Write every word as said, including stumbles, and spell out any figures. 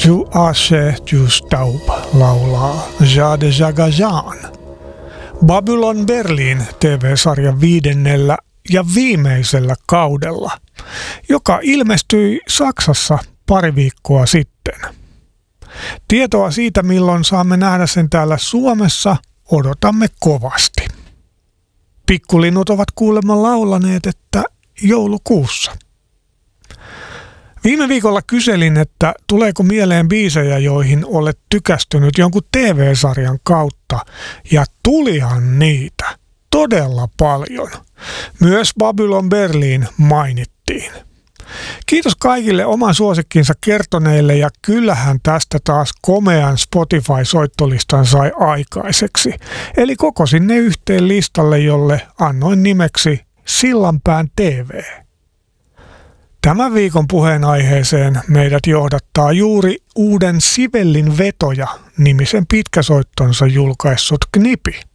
Tu Ashe Tu Staub laulaa Jade Jagajan. Babylon Berlin T V-sarjan viidennellä ja viimeisellä kaudella, joka ilmestyi Saksassa pari viikkoa sitten. Tietoa siitä, milloin saamme nähdä sen täällä Suomessa, odotamme kovasti. Pikkulinnut ovat kuulemma laulaneet, että joulukuussa. Viime viikolla kyselin, että tuleeko mieleen biisejä, joihin olet tykästynyt jonkun T V-sarjan kautta, ja tulihan niitä todella paljon. Myös Babylon Berlin mainittiin. Kiitos kaikille oman suosikkinsa kertoneille, ja kyllähän tästä taas komean Spotify-soittolistan sai aikaiseksi. Eli kokosin ne yhteen listalle, jolle annoin nimeksi Sillanpään T V. Tämän viikon puheenaiheeseen meidät johdattaa juuri uuden Sibellin vetoja nimisen pitkäsoittonsa julkaissut Knipi.